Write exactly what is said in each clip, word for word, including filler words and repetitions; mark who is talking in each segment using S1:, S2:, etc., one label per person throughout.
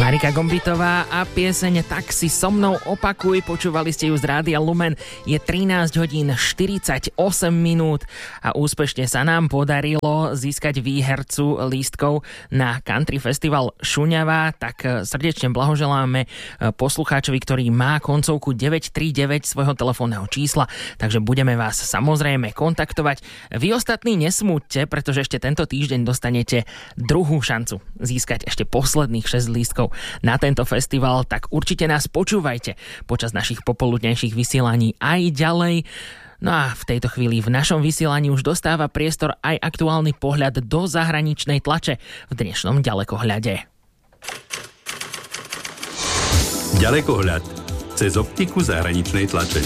S1: Marika Gombitová a pieseň Tak si so mnou opakuj, počúvali ste ju z Rádia Lumen. Je trinásť hodín štyridsaťosem minút a úspešne sa nám podarilo získať výhercu lístkov na Country Festival Šuňava. Tak srdečne blahoželáme poslucháčovi, ktorý má koncovku deväť tri deväť svojho telefónneho čísla, takže budeme vás samozrejme kontaktovať. Vy ostatní nesmúďte, pretože ešte tento týždeň dostanete druhú šancu získať ešte posledných šesť lístkov na tento festival, tak určite nás počúvajte počas našich popoludnejších vysielaní aj ďalej. No a v tejto chvíli v našom vysielaní už dostáva priestor aj aktuálny pohľad do zahraničnej tlače v dnešnom ďalekohľade.
S2: Ďalekohľad cez optiku zahraničnej tlače.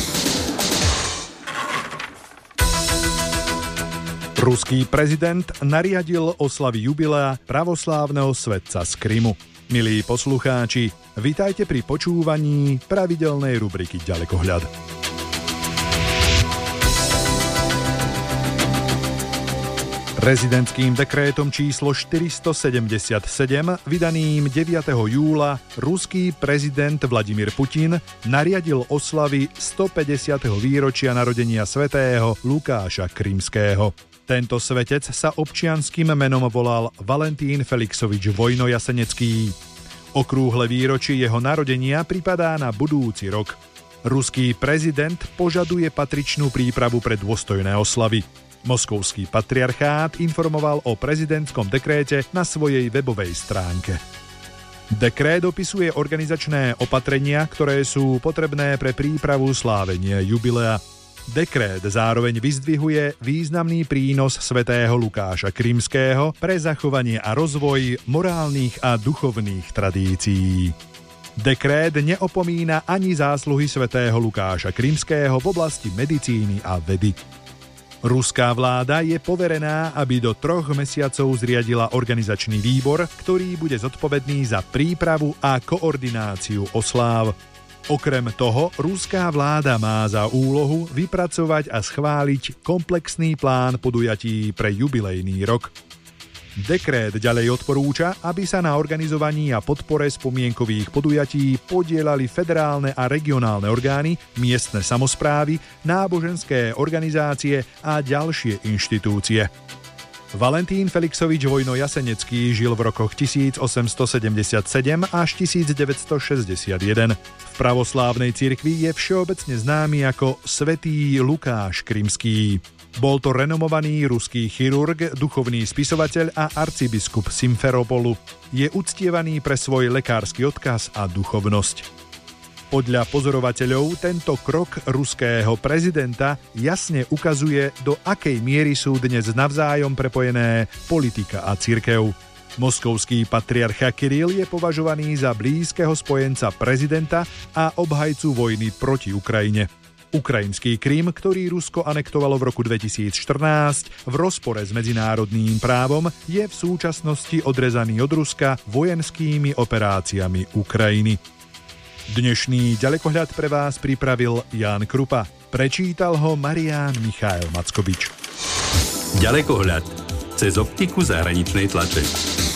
S3: Ruský prezident nariadil oslavy jubilea pravoslávneho svätca z Krymu. Milí poslucháči, vitajte pri počúvaní pravidelnej rubriky Ďalekohľad. Prezidentským dekrétom číslo štyristosedemdesiatsedem, vydaným deviateho júla, ruský prezident Vladimír Putin nariadil oslavy stopäťdesiateho výročia narodenia svätého Lukáša Krymského. Tento svetec sa občianskym menom volal Valentín Felixovič Vojno-Jasenecký. Okrúhle výročie jeho narodenia pripadá na budúci rok. Ruský prezident požaduje patričnú prípravu pre dôstojné oslavy. Moskovský patriarchát informoval o prezidentskom dekréte na svojej webovej stránke. Dekrét opisuje organizačné opatrenia, ktoré sú potrebné pre prípravu slávenia jubilea. Dekrét zároveň vyzdvihuje významný prínos svätého Lukáša Krymského pre zachovanie a rozvoj morálnych a duchovných tradícií. Dekrét neopomína ani zásluhy svätého Lukáša Krymského v oblasti medicíny a vedy. Ruská vláda je poverená, aby do troch mesiacov zriadila organizačný výbor, ktorý bude zodpovedný za prípravu a koordináciu osláv. Okrem toho, ruská vláda má za úlohu vypracovať a schváliť komplexný plán podujatí pre jubilejný rok. Dekrét ďalej odporúča, aby sa na organizovaní a podpore spomienkových podujatí podieľali federálne a regionálne orgány, miestne samosprávy, náboženské organizácie a ďalšie inštitúcie. Valentín Felixovič Vojno-Jasenecký žil v rokoch tisícosemstosedemdesiatsedem až tisícdeväťstošesťdesiatjeden. V pravoslávnej cirkvi je všeobecne známy ako Svätý Lukáš Krymský. Bol to renomovaný ruský chirurg, duchovný spisovateľ a arcibiskup Simferopolu. Je uctievaný pre svoj lekársky odkaz a duchovnosť. Podľa pozorovateľov tento krok ruského prezidenta jasne ukazuje, do akej miery sú dnes navzájom prepojené politika a cirkev. Moskovský patriarcha Kiril je považovaný za blízkeho spojenca prezidenta a obhajcu vojny proti Ukrajine. Ukrajinský Krym, ktorý Rusko anektovalo v roku dvetisícštrnásť v rozpore s medzinárodným právom, je v súčasnosti odrezaný od Ruska vojenskými operáciami Ukrajiny. Dnešný ďalekohľad pre vás pripravil Ján Krupa. Prečítal ho Marián Michael Mackovič.
S2: Ďalekohľad cez optiku zahraničnej tlače.